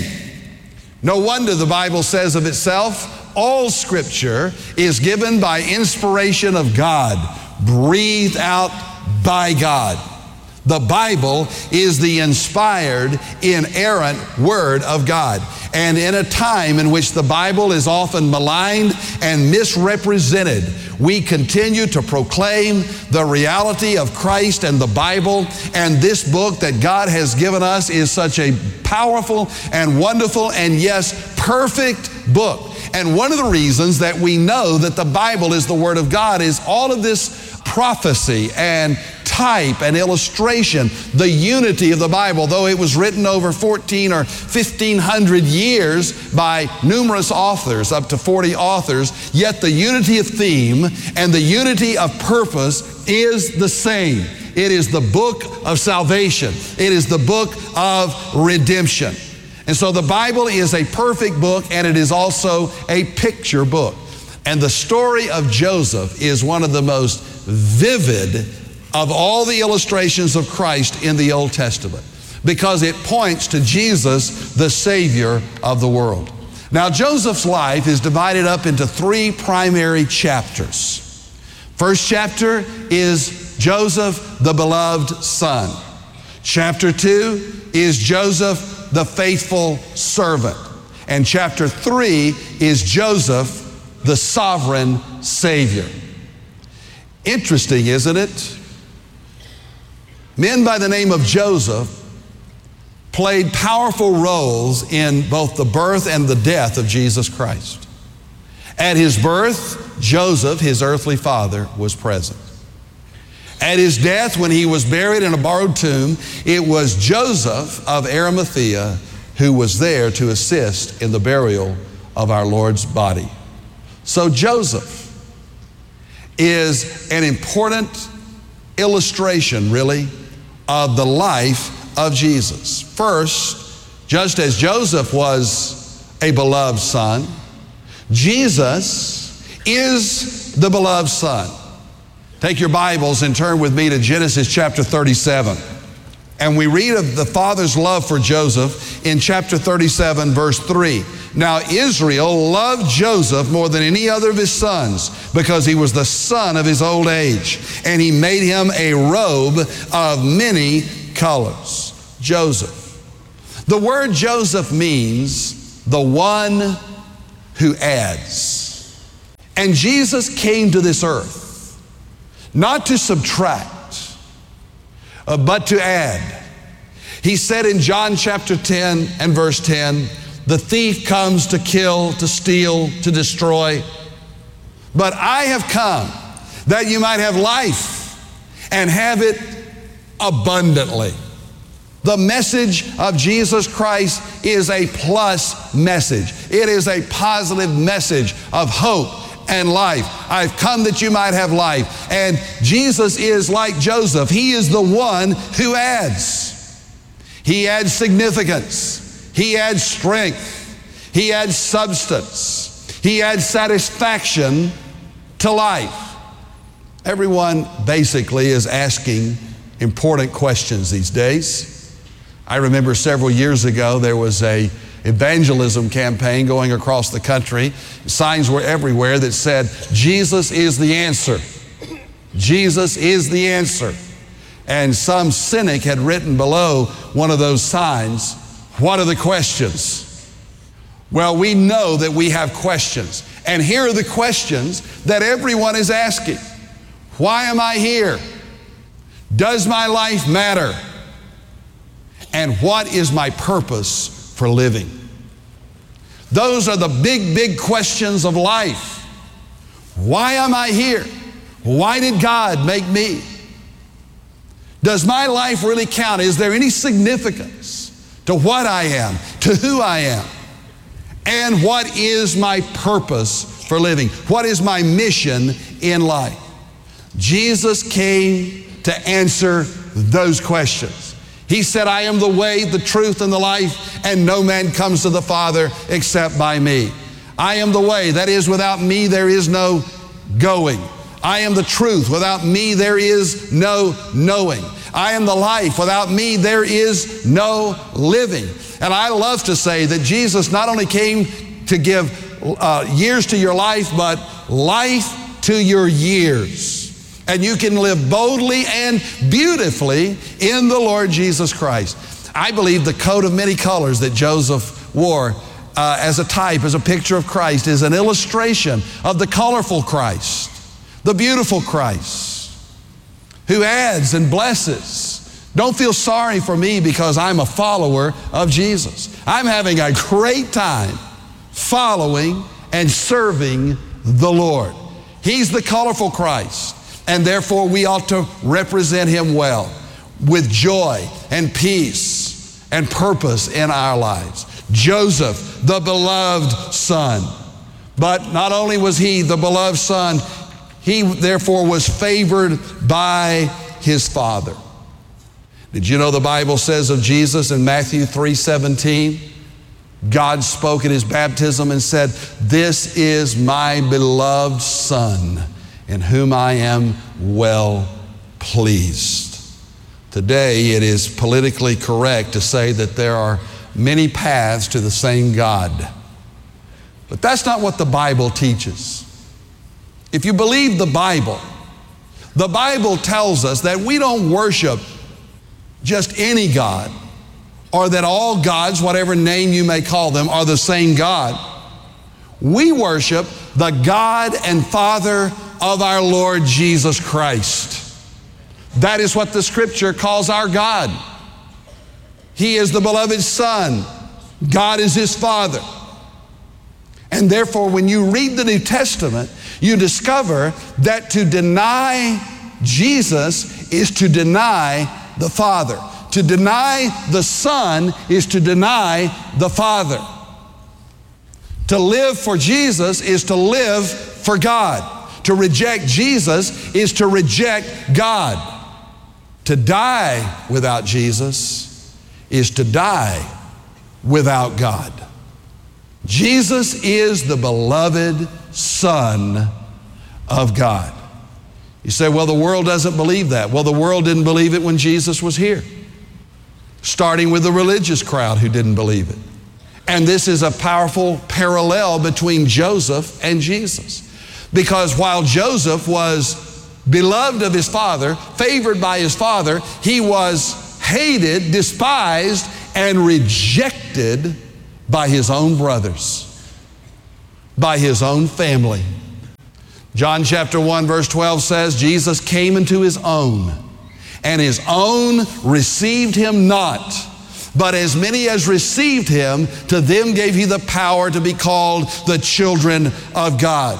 [SPEAKER 14] No wonder the Bible says of itself, all Scripture is given by inspiration of God, breathed out by God. The Bible is the inspired, inerrant Word of God. And in a time in which the Bible is often maligned and misrepresented, we continue to proclaim the reality of Christ and the Bible. And this book that God has given us is such a powerful and wonderful and yes, perfect book. And one of the reasons that we know that the Bible is the Word of God is all of this prophecy and type and illustration, the unity of the Bible. Though it was written over fourteen or fifteen hundred years by numerous authors, up to forty authors, yet the unity of theme and the unity of purpose is the same. It is the book of salvation. It is the book of redemption. And so the Bible is a perfect book, and it is also a picture book. And the story of Joseph is one of the most vivid of all the illustrations of Christ in the Old Testament, because it points to Jesus, the Savior of the world. Now, Joseph's life is divided up into three primary chapters. First chapter is Joseph, the beloved son. Chapter two is Joseph, the faithful servant. And chapter three is Joseph, the sovereign Savior. Interesting, isn't it? Men by the name of Joseph played powerful roles in both the birth and the death of Jesus Christ. At his birth, Joseph, his earthly father, was present. At his death, when he was buried in a borrowed tomb, it was Joseph of Arimathea who was there to assist in the burial of our Lord's body. So Joseph is an important illustration, really, of the life of Jesus. First, just as Joseph was a beloved son, Jesus is the beloved son. Take your Bibles and turn with me to Genesis chapter thirty-seven. And we read of the father's love for Joseph in chapter thirty-seven, verse three. Now Israel loved Joseph more than any other of his sons because he was the son of his old age. And he made him a robe of many colors. Joseph. The word Joseph means the one who adds. And Jesus came to this earth not to subtract, uh, but to add. He said in John chapter ten and verse ten, the thief comes to kill, to steal, to destroy. But I have come that you might have life and have it abundantly. The message of Jesus Christ is a plus message. It is a positive message of hope and life. I've come that you might have life. And Jesus is like Joseph. He is the one who adds. He adds significance. He adds strength. He adds substance. He adds satisfaction to life. Everyone basically is asking important questions these days. I remember several years ago there was a evangelism campaign going across the country. Signs were everywhere that said, Jesus is the answer. Jesus is the answer. And some cynic had written below one of those signs, what are the questions? Well, we know that we have questions. And here are the questions that everyone is asking. Why am I here? Does my life matter? And what is my purpose for living? Those are the big, big questions of life. Why am I here? Why did God make me? Does my life really count? Is there any significance to what I am, to who I am? And what is my purpose for living? What is my mission in life? Jesus came to answer those questions. He said, I am the way, the truth, and the life, and no man comes to the Father except by me. I am the way, that is, without me there is no going. I am the truth, without me there is no knowing. I am the life, without me there is no living. And I love to say that Jesus not only came to give uh, years to your life, but life to your years. And you can live boldly and beautifully in the Lord Jesus Christ. I believe the coat of many colors that Joseph wore uh, as a type, as a picture of Christ, is an illustration of the colorful Christ, the beautiful Christ, who adds and blesses. Don't feel sorry for me because I'm a follower of Jesus. I'm having a great time following and serving the Lord. He's the colorful Christ. And therefore we ought to represent Him well with joy and peace and purpose in our lives. Joseph, the beloved son. But not only was he the beloved son, he therefore was favored by his father. Did you know the Bible says of Jesus in Matthew three seventeen, God spoke at His baptism and said, this is my beloved son, in whom I am well pleased. Today it is politically correct to say that there are many paths to the same God. But that's not what the Bible teaches. If you believe the Bible, the Bible tells us that we don't worship just any God, or that all gods, whatever name you may call them, are the same God. We worship the God and Father of our Lord Jesus Christ. That is what the Scripture calls our God. He is the beloved Son. God is His Father. And therefore, when you read the New Testament, you discover that to deny Jesus is to deny the Father. To deny the Son is to deny the Father. To live for Jesus is to live for God. To reject Jesus is to reject God. To die without Jesus is to die without God. Jesus is the beloved Son of God. You say, well, the world doesn't believe that. Well, the world didn't believe it when Jesus was here, starting with the religious crowd who didn't believe it. And this is a powerful parallel between Joseph and Jesus. Because while Joseph was beloved of his father, favored by his father, he was hated, despised, and rejected by his own brothers, by his own family. John chapter one verse twelve says, Jesus came into his own, and his own received him not. But as many as received him, to them gave he the power to be called the children of God.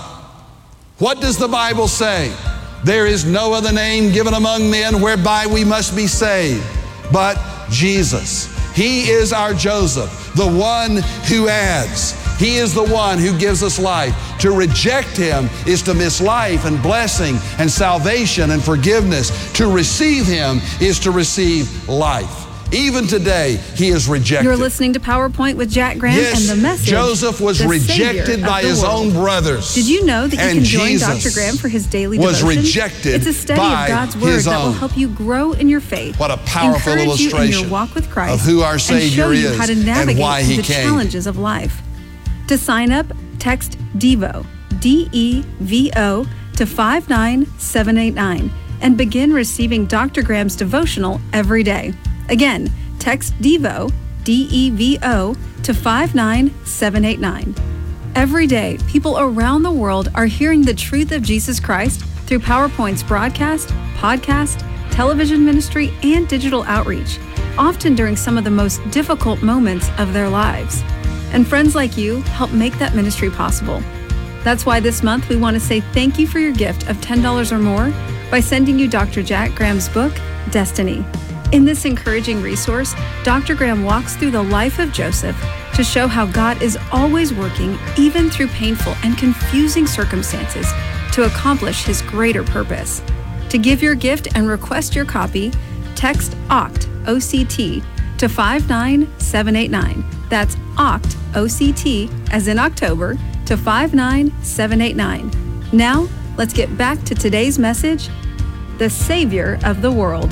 [SPEAKER 14] What does the Bible say? There is no other name given among men whereby we must be saved but Jesus. He is our Joseph, the one who adds. He is the one who gives us life. To reject him is to miss life and blessing and salvation and forgiveness. To receive him is to receive life. Even today, he is rejected.
[SPEAKER 13] You're listening to PowerPoint with Jack Graham
[SPEAKER 14] yes,
[SPEAKER 13] and the message.
[SPEAKER 14] Joseph was
[SPEAKER 13] the
[SPEAKER 14] rejected by his
[SPEAKER 13] world.
[SPEAKER 14] own brothers.
[SPEAKER 13] Did you know that you
[SPEAKER 14] and
[SPEAKER 13] can join
[SPEAKER 14] Jesus
[SPEAKER 13] Doctor Graham for his daily
[SPEAKER 14] was
[SPEAKER 13] devotion?
[SPEAKER 14] rejected
[SPEAKER 13] It's a study
[SPEAKER 14] by
[SPEAKER 13] of God's Word
[SPEAKER 14] his
[SPEAKER 13] that will
[SPEAKER 14] own.
[SPEAKER 13] help you grow in your faith,
[SPEAKER 14] What a powerful
[SPEAKER 13] encourage you in
[SPEAKER 14] illustration
[SPEAKER 13] your walk with Christ,
[SPEAKER 14] of who our
[SPEAKER 13] and
[SPEAKER 14] Savior
[SPEAKER 13] show you
[SPEAKER 14] is
[SPEAKER 13] how to
[SPEAKER 14] and
[SPEAKER 13] navigate
[SPEAKER 14] why
[SPEAKER 13] through
[SPEAKER 14] he
[SPEAKER 13] the
[SPEAKER 14] came.
[SPEAKER 13] challenges of life. To sign up, text DEVO, D E V O, to five nine seven eight nine and begin receiving Doctor Graham's devotional every day. Again, text DEVO, D E V O, to five nine seven eight nine. Every day, people around the world are hearing the truth of Jesus Christ through PowerPoint's broadcast, podcast, television ministry, and digital outreach, often during some of the most difficult moments of their lives. And friends like you help make that ministry possible. That's why this month we want to say thank you for your gift of ten dollars or more by sending you Doctor Jack Graham's book, Destiny. In this encouraging resource, Doctor Graham walks through the life of Joseph to show how God is always working, even through painful and confusing circumstances, to accomplish his greater purpose. To give your gift and request your copy, text O C T, O C T, to five nine seven eight nine. That's O C T, O C T, as in October, to five nine seven eight nine. Now, let's get back to today's message, the Savior of the world.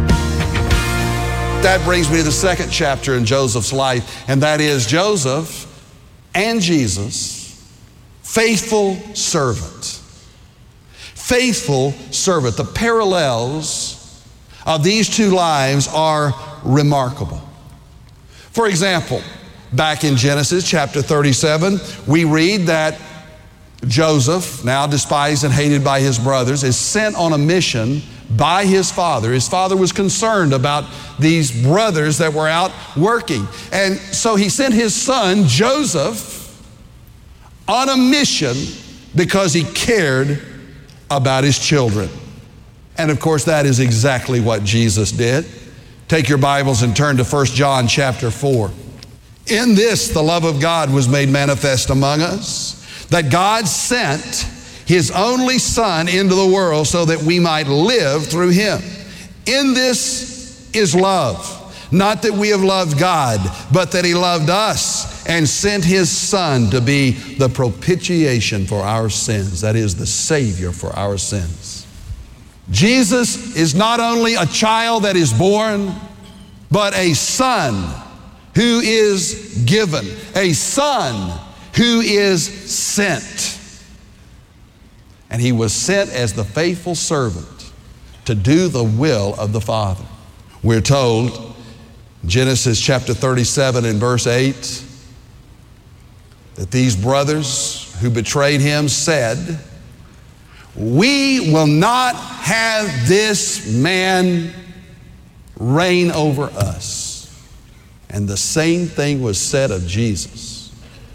[SPEAKER 14] That brings me to the second chapter in Joseph's life, and that is Joseph and Jesus, faithful servant. Faithful servant. The parallels of these two lives are remarkable. For example, back in Genesis chapter thirty-seven, we read that Joseph, now despised and hated by his brothers, is sent on a mission by his father. His father was concerned about these brothers that were out working. And so he sent his son, Joseph, on a mission because he cared about his children. And of course, that is exactly what Jesus did. Take your Bibles and turn to First John chapter four. In this, the love of God was made manifest among us, that God sent his only Son into the world so that we might live through him. In this is love, not that we have loved God, but that he loved us and sent his Son to be the propitiation for our sins, that is, the Savior for our sins. Jesus is not only a child that is born, but a son who is given, a son who is sent. And he was sent as the faithful servant to do the will of the Father. We're told, Genesis chapter thirty-seven and verse eight, that these brothers who betrayed him said, "We will not have this man reign over us." And the same thing was said of Jesus.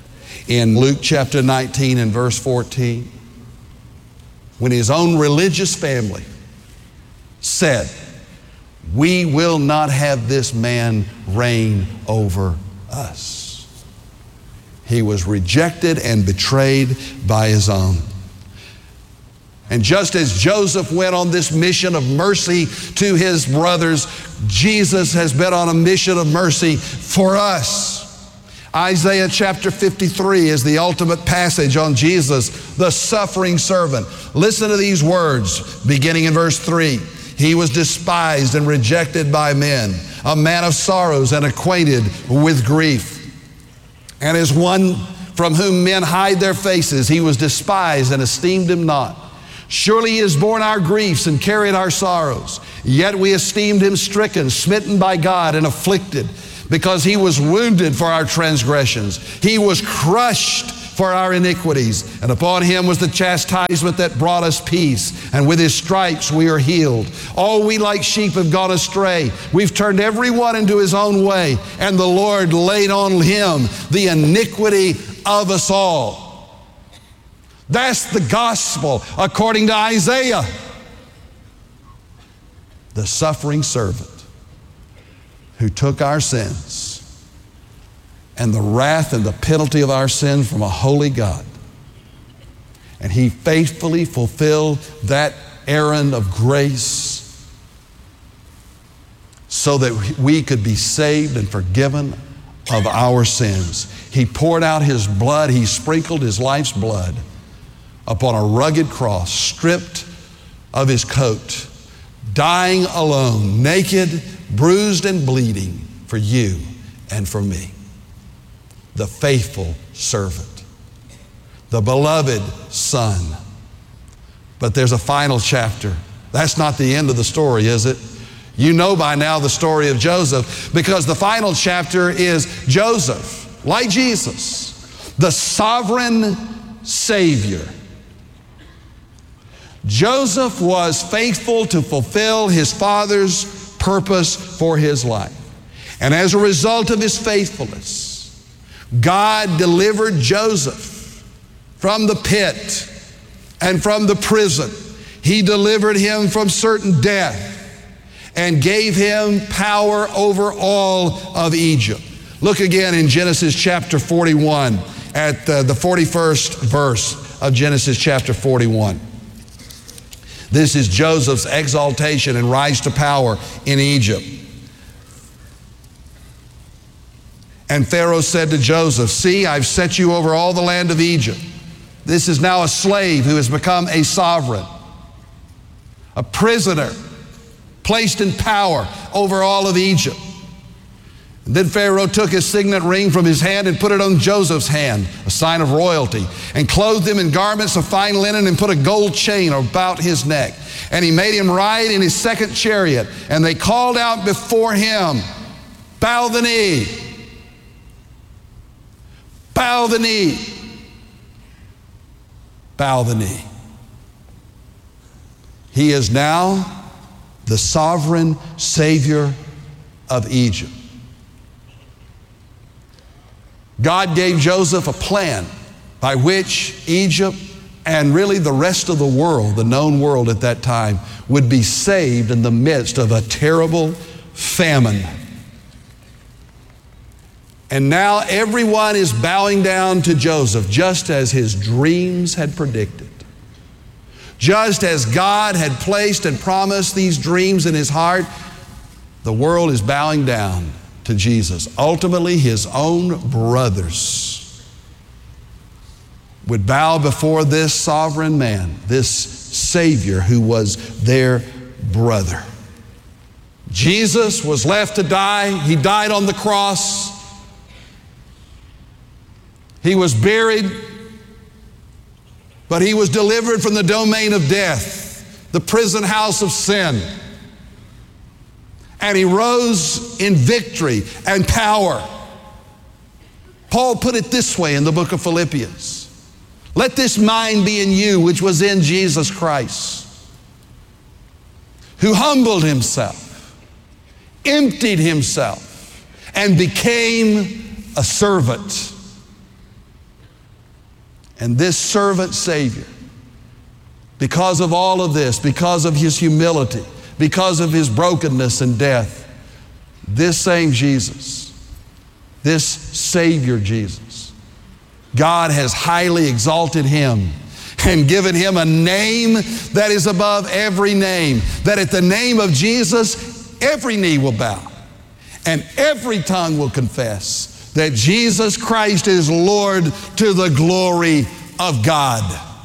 [SPEAKER 14] in Luke chapter nineteen and verse fourteen, when his own religious family said, "We will not have this man reign over us." He was rejected and betrayed by his own. And just as Joseph went on this mission of mercy to his brothers, Jesus has been on a mission of mercy for us. Isaiah chapter fifty-three is the ultimate passage on Jesus, the suffering servant. Listen to these words, beginning in verse three. He was despised and rejected by men, a man of sorrows and acquainted with grief. And as one from whom men hide their faces, he was despised and esteemed him not. Surely he has borne our griefs and carried our sorrows. Yet we esteemed him stricken, smitten by God, and afflicted, because he was wounded for our transgressions. He was crushed for our iniquities, and upon him was the chastisement that brought us peace, and with his stripes we are healed. All we like sheep have gone astray. We've turned every one into his own way, and the Lord laid on him the iniquity of us all. That's the gospel according to Isaiah. The suffering servant who took our sins and the wrath and the penalty of our sin from a holy God. And he faithfully fulfilled that errand of grace so that we could be saved and forgiven of our sins. He poured out his blood, he sprinkled his life's blood upon a rugged cross, stripped of his coat, dying alone, naked, bruised and bleeding for you and for me. The faithful servant, the beloved son. But there's a final chapter. That's not the end of the story, is it? You know by now the story of Joseph, because the final chapter is Joseph, like Jesus, the sovereign Savior. Joseph was faithful to fulfill his father's purpose for his life. And as a result of his faithfulness, God delivered Joseph from the pit and from the prison. He delivered him from certain death and gave him power over all of Egypt. Look again in Genesis chapter forty-one at the, the forty-first verse of Genesis chapter forty-one. This is Joseph's exaltation and rise to power in Egypt. And Pharaoh said to Joseph, "See, I've set you over all the land of Egypt." This is now a slave who has become a sovereign, a prisoner, placed in power over all of Egypt. And then Pharaoh took his signet ring from his hand and put it on Joseph's hand, a sign of royalty, and clothed him in garments of fine linen and put a gold chain about his neck. And he made him ride in his second chariot. And they called out before him, "Bow the knee, bow the knee, bow the knee." He is now the sovereign Savior of Egypt. God gave Joseph a plan by which Egypt and really the rest of the world, the known world at that time, would be saved in the midst of a terrible famine. And now everyone is bowing down to Joseph, just as his dreams had predicted. Just as God had placed and promised these dreams in his heart, the world is bowing down to Jesus. Ultimately, his own brothers would bow before this sovereign man, this Savior who was their brother. Jesus was left to die. He died on the cross. He was buried, but he was delivered from the domain of death, the prison house of sin. And he rose in victory and power. Paul put it this way in the book of Philippians: "Let this mind be in you, which was in Jesus Christ, who humbled himself, emptied himself, and became a servant." And this servant Savior, because of all of this, because of his humility, because of his brokenness and death, this same Jesus, this Savior Jesus, God has highly exalted him and given him a name that is above every name, that at the name of Jesus, every knee will bow and every tongue will confess that Jesus Christ is Lord to the glory of God.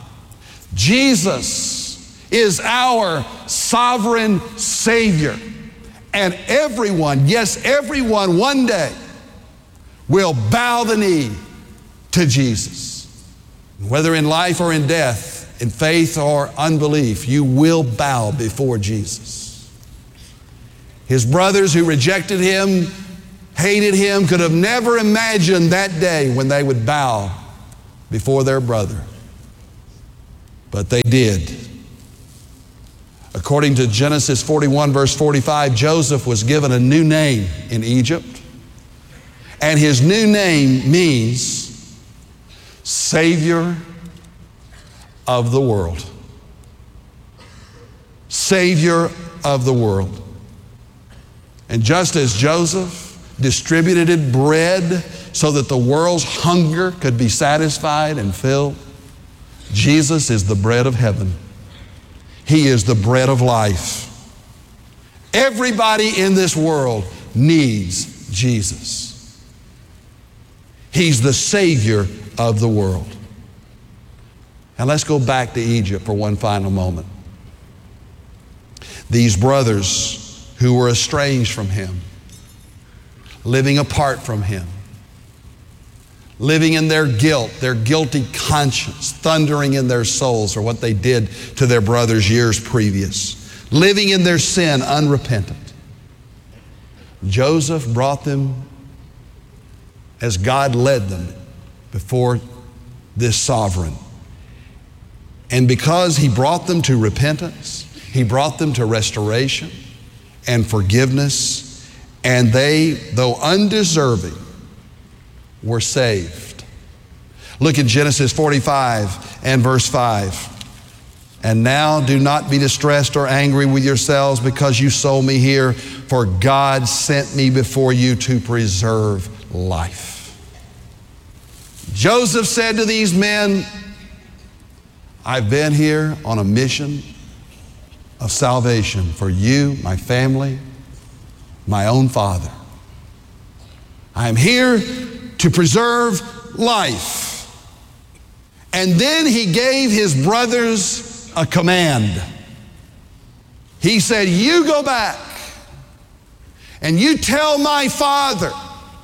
[SPEAKER 14] Jesus is our sovereign Savior. And everyone, yes, everyone one day will bow the knee to Jesus. Whether in life or in death, in faith or unbelief, you will bow before Jesus. His brothers who rejected him, hated him, could have never imagined that day when they would bow before their brother. But they did. According to Genesis forty-one, verse forty-five, Joseph was given a new name in Egypt. And his new name means Savior of the world. Savior of the world. And just as Joseph distributed bread so that the world's hunger could be satisfied and filled, Jesus is the bread of heaven. He is the bread of life. Everybody in this world needs Jesus. He's the Savior of the world. And let's go back to Egypt for one final moment. These brothers who were estranged from him, living apart from him, living in their guilt, their guilty conscience, thundering in their souls for what they did to their brothers years previous, living in their sin unrepentant. Joseph brought them as God led them before this sovereign. And because he brought them to repentance, he brought them to restoration and forgiveness, and they, though undeserving, were saved. Look at Genesis forty-five and verse five. And now do not be distressed or angry with yourselves because you sold me here, for God sent me before you to preserve life. Joseph said to these men, I've been here on a mission of salvation for you, my family, my own father. I'm here to preserve life. And then he gave his brothers a command. He said, you go back and you tell my father,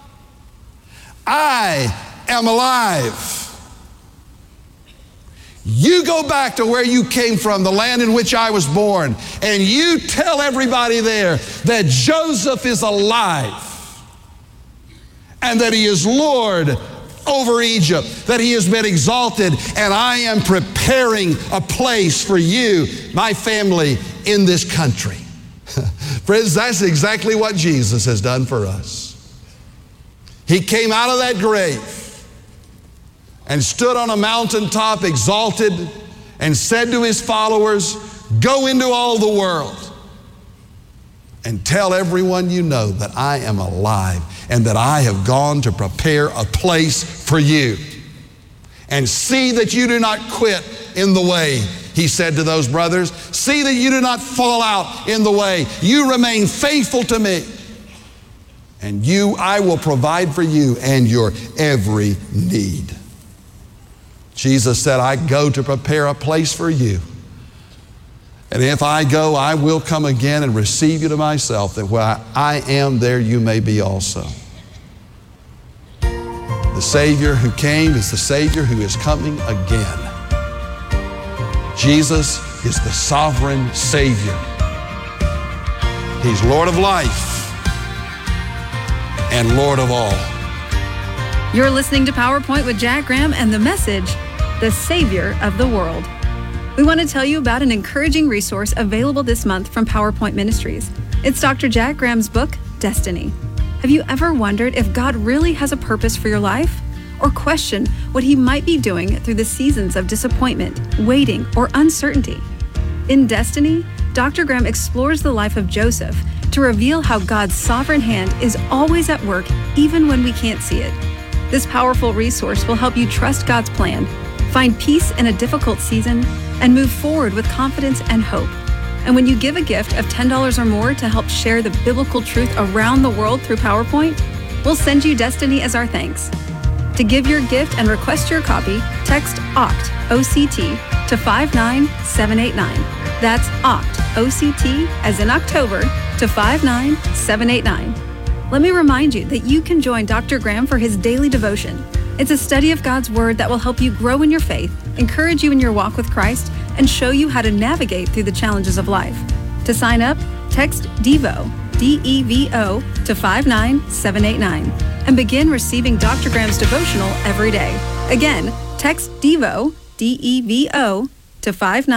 [SPEAKER 14] I am alive. You go back to where you came from, the land in which I was born, and you tell everybody there that Joseph is alive and that he is Lord over Egypt, that he has been exalted, and I am preparing a place for you, my family, in this country. Friends, that's exactly what Jesus has done for us. He came out of that grave and stood on a mountaintop exalted and said to his followers, go into all the world and tell everyone you know that I am alive and that I have gone to prepare a place for you. And see that you do not quit in the way, he said to those brothers. See that you do not fall out in the way. You remain faithful to me. And you, I will provide for you and your every need. Jesus said, I go to prepare a place for you. And if I go, I will come again and receive you to myself, that where I am, there you may be also. The Savior who came is the Savior who is coming again. Jesus is the sovereign Savior. He's Lord of life and Lord of all.
[SPEAKER 13] You're listening to PowerPoint with Jack Graham and the message, the Savior of the world. We want to tell you about an encouraging resource available this month from PowerPoint Ministries. It's Doctor Jack Graham's book, Destiny. Have you ever wondered if God really has a purpose for your life? or question what he might be doing through the seasons of disappointment, waiting, or uncertainty. In Destiny, Doctor Graham explores the life of Joseph to reveal how God's sovereign hand is always at work even when we can't see it. This powerful resource will help you trust God's plan, find peace in a difficult season, and move forward with confidence and hope. And when you give a gift of ten dollars or more to help share the biblical truth around the world through PowerPoint, we'll send you Destiny as our thanks. To give your gift and request your copy, text O C T, O C T, to five nine seven eight nine. That's O C T, O C T, as in October, to five nine seven eight nine. Let me remind you that you can join Doctor Graham for his daily devotion. It's a study of God's Word that will help you grow in your faith, encourage you in your walk with Christ, and show you how to navigate through the challenges of life. To sign up, text DEVO, D E V O, to five nine seven eight nine and begin receiving Doctor Graham's devotional every day. Again, text DEVO, D E V O, to five nine